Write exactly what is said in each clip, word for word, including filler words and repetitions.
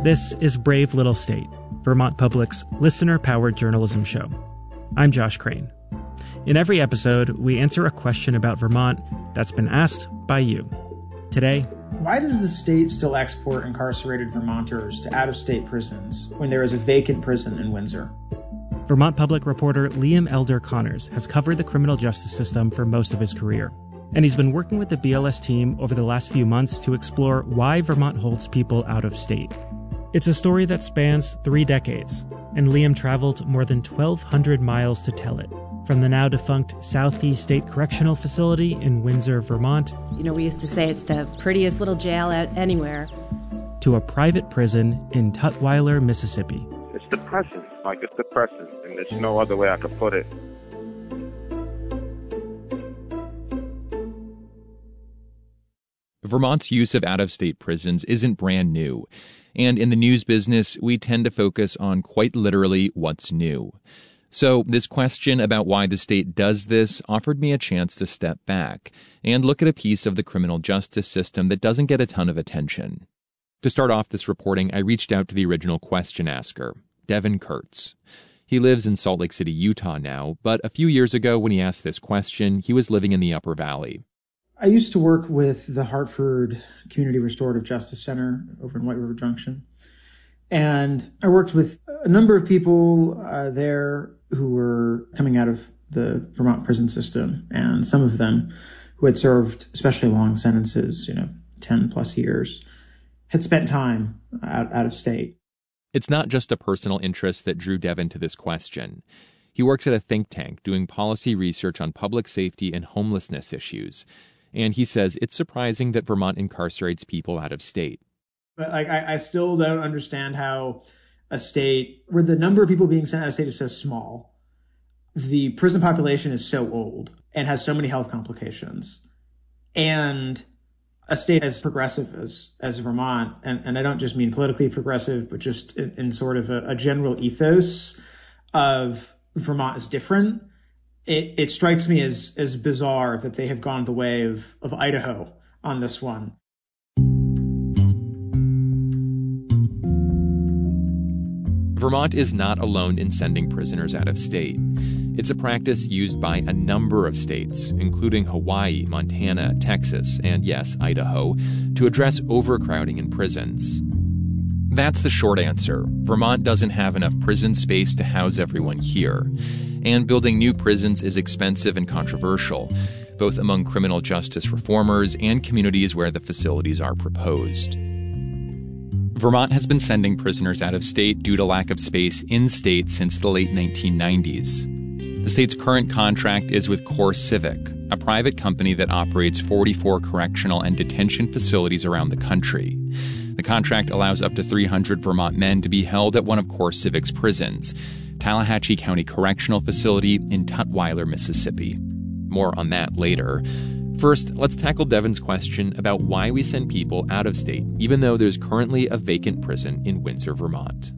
This is Brave Little State, Vermont Public's listener-powered journalism show. I'm Josh Crane. In every episode, we answer a question about Vermont that's been asked by you. Today, why does the state still export incarcerated Vermonters to out-of-state prisons when there is a vacant prison in Windsor? Vermont Public reporter Liam Elder Connors has covered the criminal justice system for most of his career, and he's been working with the B L S team over the last few months to explore why Vermont holds people out of state. It's a story that spans three decades, and Liam traveled more than twelve hundred miles to tell it, from the now-defunct Southeast State Correctional Facility in Windsor, Vermont. You know, we used to say it's the prettiest little jail out anywhere. To a private prison in Tutwiler, Mississippi. It's depressing, like it's depressing, and there's no other way I could put it. Vermont's use of out-of-state prisons isn't brand new. And in the news business, we tend to focus on quite literally what's new. So this question about why the state does this offered me a chance to step back and look at a piece of the criminal justice system that doesn't get a ton of attention. To start off this reporting, I reached out to the original question asker, Devin Kurtz. He lives in Salt Lake City, Utah now, but a few years ago when he asked this question, he was living in the Upper Valley. I used to work with the Hartford Community Restorative Justice Center over in White River Junction. And I worked with a number of people uh, there who were coming out of the Vermont prison system, and some of them who had served especially long sentences, you know, ten plus years, had spent time out, out of state. It's not just a personal interest that drew Devin to this question. He works at a think tank doing policy research on public safety and homelessness issues. And he says it's surprising that Vermont incarcerates people out of state. But like, I, I still don't understand how a state where the number of people being sent out of state is so small, the prison population is so old and has so many health complications, and a state as progressive as, as Vermont, and, and I don't just mean politically progressive, but just in, in sort of a, a general ethos of Vermont is different. It, it strikes me as, as bizarre that they have gone the way of, of Idaho on this one. Vermont is not alone in sending prisoners out of state. It's a practice used by a number of states, including Hawaii, Montana, Texas, and yes, Idaho, to address overcrowding in prisons. That's the short answer. Vermont doesn't have enough prison space to house everyone here. And building new prisons is expensive and controversial, both among criminal justice reformers and communities where the facilities are proposed. Vermont has been sending prisoners out of state due to lack of space in state since the late nineteen nineties. The state's current contract is with CoreCivic, a private company that operates forty-four correctional and detention facilities around the country. The contract allows up to three hundred Vermont men to be held at one of CoreCivic's prisons, Tallahatchie County Correctional Facility in Tutwiler, Mississippi. More on that later. First, let's tackle Devin's question about why we send people out of state, even though there's currently a vacant prison in Windsor, Vermont.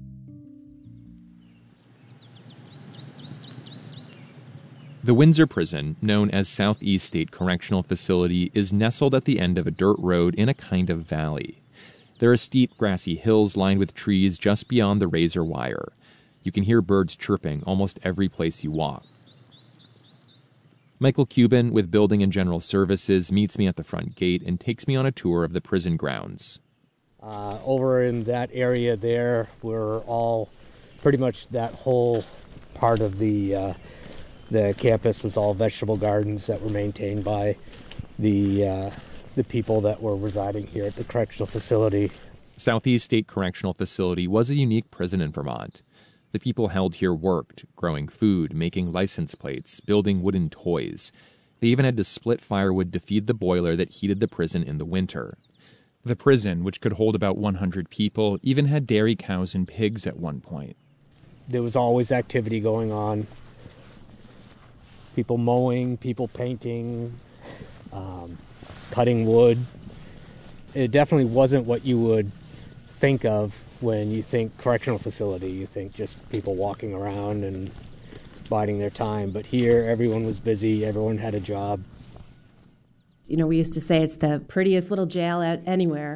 The Windsor Prison, known as Southeast State Correctional Facility, is nestled at the end of a dirt road in a kind of valley. There are steep, grassy hills lined with trees just beyond the razor wire. You can hear birds chirping almost every place you walk. Michael Cuban with Building and General Services meets me at the front gate and takes me on a tour of the prison grounds. Uh, over in that area there, we're all pretty much that whole part of the uh, the campus was all vegetable gardens that were maintained by the uh, the people that were residing here at the correctional facility. Southeast State Correctional Facility was a unique prison in Vermont. The people held here worked, growing food, making license plates, building wooden toys. They even had to split firewood to feed the boiler that heated the prison in the winter. The prison, which could hold about one hundred people, even had dairy cows and pigs at one point. There was always activity going on. People mowing, people painting, um, cutting wood. It definitely wasn't what you would think of when you think correctional facility. You think just people walking around and biding their time. But here, everyone was busy. Everyone had a job. You know, we used to say it's the prettiest little jail out anywhere.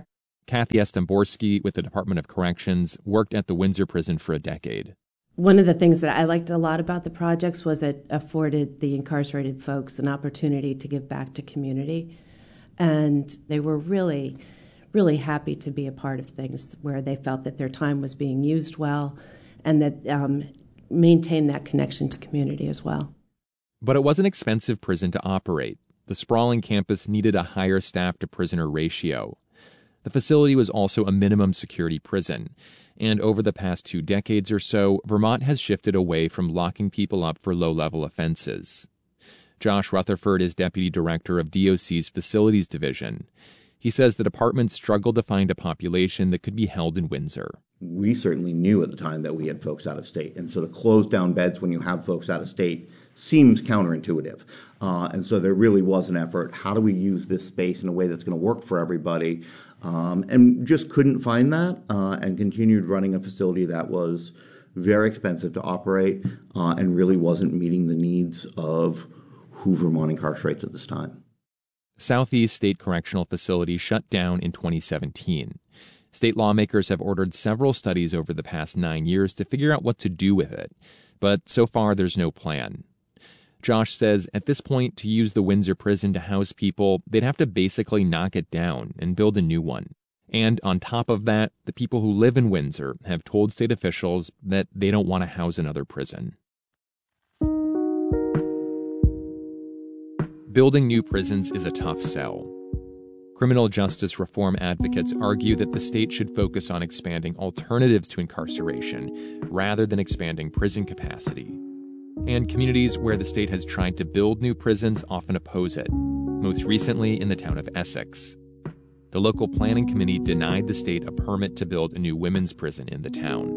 Kathy Estemborski with the Department of Corrections worked at the Windsor Prison for a decade. One of the things that I liked a lot about the projects was it afforded the incarcerated folks an opportunity to give back to community. And they were really, really happy to be a part of things where they felt that their time was being used well and that um, maintained that connection to community as well. But it was an expensive prison to operate. The sprawling campus needed a higher staff-to-prisoner ratio. The facility was also a minimum security prison. And over the past two decades or so, Vermont has shifted away from locking people up for low-level offenses. Josh Rutherford is deputy director of D O C's Facilities Division. He says the department struggled to find a population that could be held in Windsor. We certainly knew at the time that we had folks out of state. And so to close down beds when you have folks out of state seems counterintuitive. Uh, and so there really was an effort. How do we use this space in a way that's going to work for everybody? Um, and just couldn't find that uh, and continued running a facility that was very expensive to operate uh, and really wasn't meeting the needs of who Vermont incarcerates at this time. Southeast State Correctional Facility shut down in twenty seventeen. State lawmakers have ordered several studies over the past nine years to figure out what to do with it, but so far there's no plan. Josh says at this point, to use the Windsor prison to house people, they'd have to basically knock it down and build a new one. And on top of that, the people who live in Windsor have told state officials that they don't want to house another prison. Building new prisons is a tough sell. Criminal justice reform advocates argue that the state should focus on expanding alternatives to incarceration rather than expanding prison capacity. And communities where the state has tried to build new prisons often oppose it, most recently in the town of Essex. The local planning committee denied the state a permit to build a new women's prison in the town.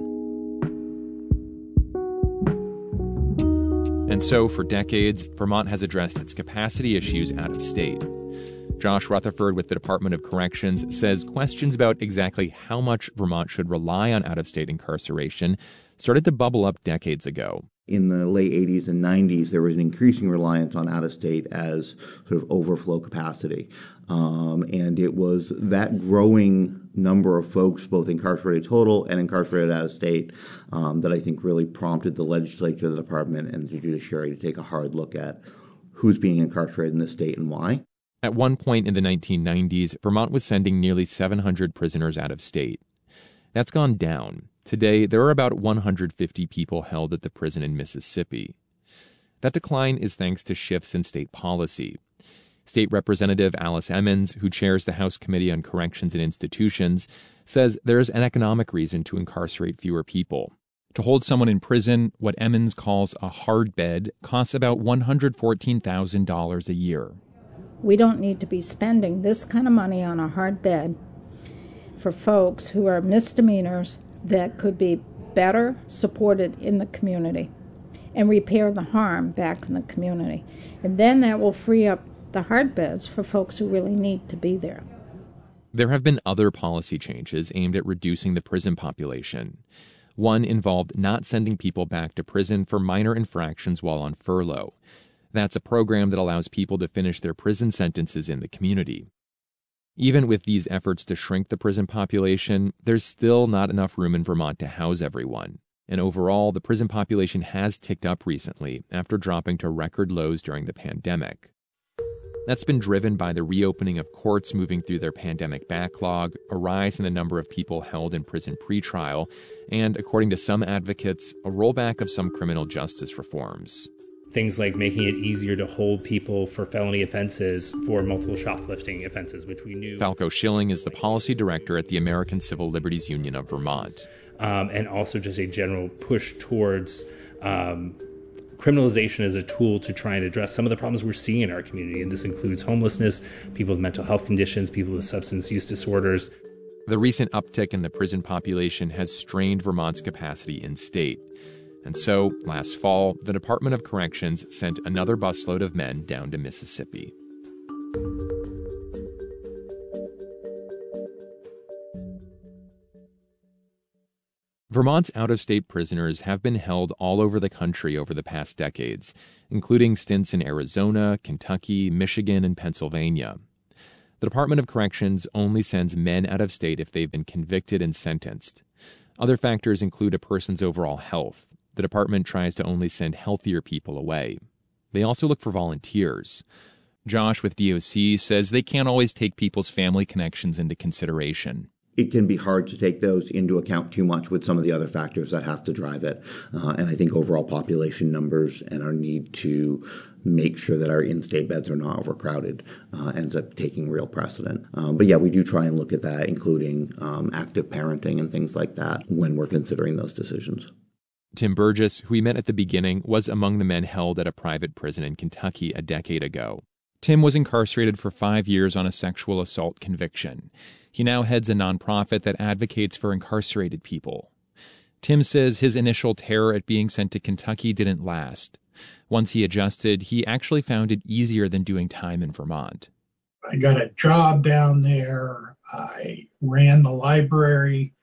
And so, for decades, Vermont has addressed its capacity issues out of state. Josh Rutherford with the Department of Corrections says questions about exactly how much Vermont should rely on out-of-state incarceration started to bubble up decades ago. In the late eighties and nineties, there was an increasing reliance on out-of-state as sort of overflow capacity. Um, and it was that growing number of folks, both incarcerated total and incarcerated out-of-state, um, that I think really prompted the legislature, the department, and the judiciary to take a hard look at who's being incarcerated in this state and why. At one point in the nineteen nineties, Vermont was sending nearly seven hundred prisoners out of state. That's gone down. Today, there are about one hundred fifty people held at the prison in Mississippi. That decline is thanks to shifts in state policy. State Representative Alice Emmons, who chairs the House Committee on Corrections and Institutions, says there's an economic reason to incarcerate fewer people. To hold someone in prison, what Emmons calls a hard bed, costs about one hundred fourteen thousand dollars a year. We don't need to be spending this kind of money on a hard bed for folks who are misdemeanors that could be better supported in the community and repair the harm back in the community. And then that will free up the hard beds for folks who really need to be there. There have been other policy changes aimed at reducing the prison population. One involved not sending people back to prison for minor infractions while on furlough. That's a program that allows people to finish their prison sentences in the community. Even with these efforts to shrink the prison population, there's still not enough room in Vermont to house everyone. And overall, the prison population has ticked up recently after dropping to record lows during the pandemic. That's been driven by the reopening of courts moving through their pandemic backlog, a rise in the number of people held in prison pretrial, and, according to some advocates, a rollback of some criminal justice reforms. Things like making it easier to hold people for felony offenses for multiple shoplifting offenses, which we knew. Falco Schilling is the policy director at the American Civil Liberties Union of Vermont. Um, and also just a general push towards um, criminalization as a tool to try and address some of the problems we're seeing in our community. And this includes homelessness, people with mental health conditions, people with substance use disorders. The recent uptick in the prison population has strained Vermont's capacity in state. And so, last fall, the Department of Corrections sent another busload of men down to Mississippi. Vermont's out-of-state prisoners have been held all over the country over the past decades, including stints in Arizona, Kentucky, Michigan, and Pennsylvania. The Department of Corrections only sends men out of state if they've been convicted and sentenced. Other factors include a person's overall health. The department tries to only send healthier people away. They also look for volunteers. Josh with D O C says they can't always take people's family connections into consideration. It can be hard to take those into account too much with some of the other factors that have to drive it. Uh, and I think overall population numbers and our need to make sure that our in-state beds are not overcrowded uh, ends up taking real precedent. Um, but yeah, we do try and look at that, including um, active parenting and things like that when we're considering those decisions. Tim Burgess, who we met at the beginning, was among the men held at a private prison in Kentucky a decade ago. Tim was incarcerated for five years on a sexual assault conviction. He now heads a nonprofit that advocates for incarcerated people. Tim says his initial terror at being sent to Kentucky didn't last. Once he adjusted, he actually found it easier than doing time in Vermont. I got a job down there. I ran the library.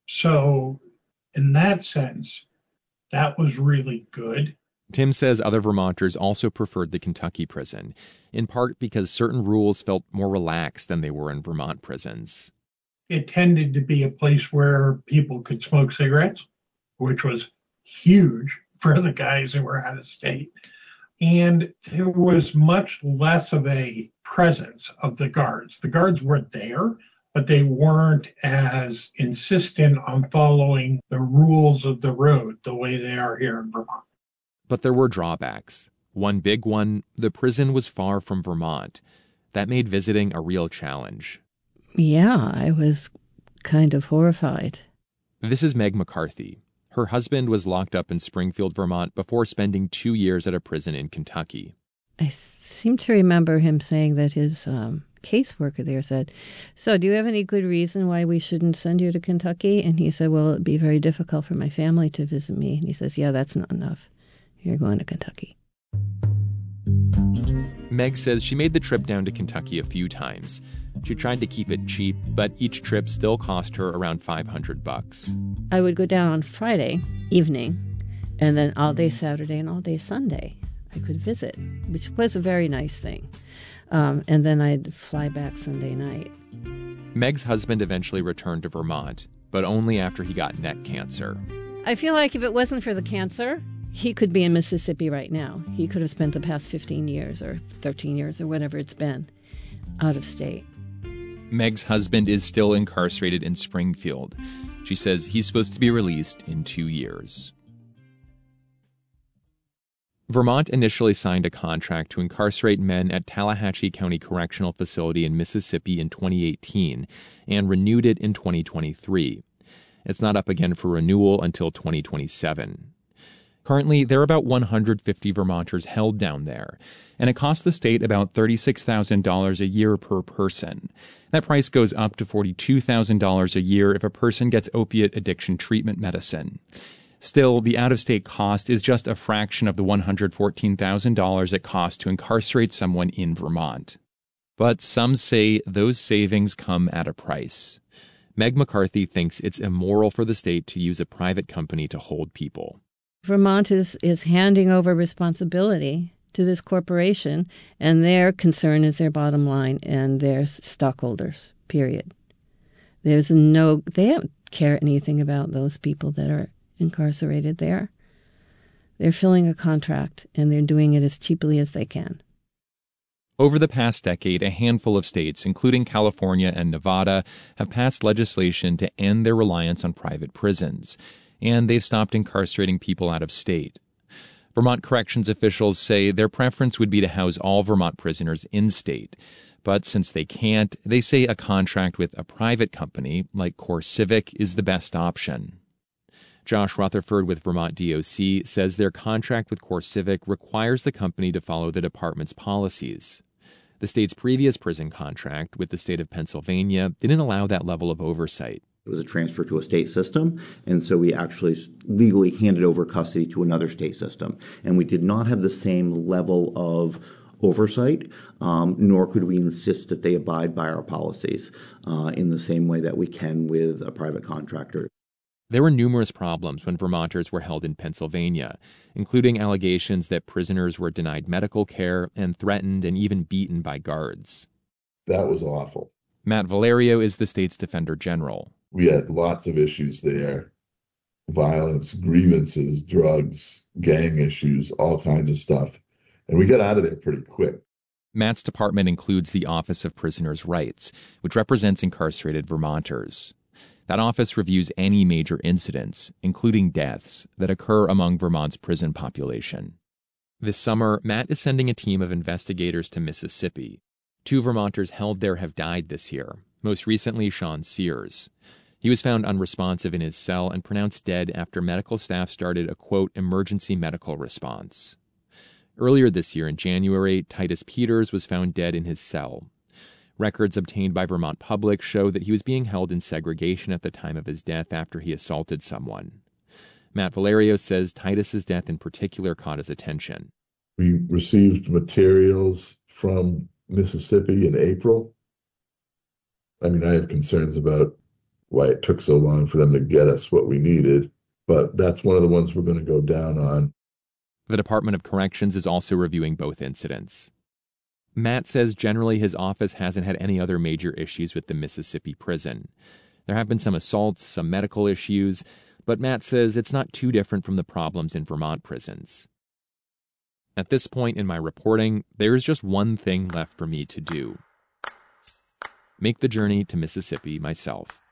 So in that sense, that was really good. Tim says other Vermonters also preferred the Kentucky prison, in part because certain rules felt more relaxed than they were in Vermont prisons. It tended to be a place where people could smoke cigarettes, which was huge for the guys who were out of state. And there was much less of a presence of the guards. The guards were there, but they weren't as insistent on following the rules of the road the way they are here in Vermont. But there were drawbacks. One big one, the prison was far from Vermont. That made visiting a real challenge. Yeah, I was kind of horrified. This is Meg McCarthy. Her husband was locked up in Springfield, Vermont, before spending two years at a prison in Kentucky. I seem to remember him saying that his um, caseworker there said, "So do you have any good reason why we shouldn't send you to Kentucky?" And he said, "Well, it'd be very difficult for my family to visit me." And he says, "Yeah, that's not enough. You're going to Kentucky." Meg says she made the trip down to Kentucky a few times. She tried to keep it cheap, but each trip still cost her around five hundred bucks. I would go down on Friday evening, and then all day Saturday and all day Sunday I could visit, which was a very nice thing. Um, and then I'd fly back Sunday night. Meg's husband eventually returned to Vermont, but only after he got neck cancer. I feel like if it wasn't for the cancer, he could be in Mississippi right now. He could have spent the past fifteen years or thirteen years or whatever it's been out of state. Meg's husband is still incarcerated in Springfield. She says he's supposed to be released in two years. Vermont initially signed a contract to incarcerate men at Tallahatchie County Correctional Facility in Mississippi in twenty eighteen and renewed it in twenty twenty-three. It's not up again for renewal until twenty twenty-seven. Currently, there are about one hundred fifty Vermonters held down there, and it costs the state about thirty-six thousand dollars a year per person. That price goes up to forty-two thousand dollars a year if a person gets opiate addiction treatment medicine. Still, the out-of-state cost is just a fraction of the one hundred fourteen thousand dollars it costs to incarcerate someone in Vermont. But some say those savings come at a price. Meg McCarthy thinks it's immoral for the state to use a private company to hold people. Vermont is, is handing over responsibility to this corporation, and their concern is their bottom line and their stockholders, period. There's no, they don't care anything about those people that are incarcerated there. They're filling a contract, and they're doing it as cheaply as they can. Over the past decade, a handful of states, including California and Nevada, have passed legislation to end their reliance on private prisons, and they've stopped incarcerating people out of state. Vermont corrections officials say their preference would be to house all Vermont prisoners in-state. But since they can't, they say a contract with a private company, like CoreCivic, is the best option. Josh Rutherford with Vermont D O C says their contract with CoreCivic requires the company to follow the department's policies. The state's previous prison contract with the state of Pennsylvania didn't allow that level of oversight. It was a transfer to a state system, and so we actually legally handed over custody to another state system. And we did not have the same level of oversight, um, nor could we insist that they abide by our policies uh, in the same way that we can with a private contractor. There were numerous problems when Vermonters were held in Pennsylvania, including allegations that prisoners were denied medical care and threatened and even beaten by guards. That was awful. Matt Valerio is the state's Defender General. We had lots of issues there. Violence, grievances, drugs, gang issues, all kinds of stuff. And we got out of there pretty quick. Matt's department includes the Office of Prisoners' Rights, which represents incarcerated Vermonters. That office reviews any major incidents, including deaths, that occur among Vermont's prison population. This summer, Matt is sending a team of investigators to Mississippi. Two Vermonters held there have died this year, most recently Sean Sears. He was found unresponsive in his cell and pronounced dead after medical staff started a, quote, emergency medical response. Earlier this year in January, Titus Peters was found dead in his cell. Records obtained by Vermont Public show that he was being held in segregation at the time of his death after he assaulted someone. Matt Valerio says Titus's death in particular caught his attention. We received materials from Mississippi in April. I mean, I have concerns about why it took so long for them to get us what we needed, but that's one of the ones we're going to go down on. The Department of Corrections is also reviewing both incidents. Matt says generally his office hasn't had any other major issues with the Mississippi prison. There have been some assaults, some medical issues, but Matt says it's not too different from the problems in Vermont prisons. At this point in my reporting, there is just one thing left for me to do: make the journey to Mississippi myself.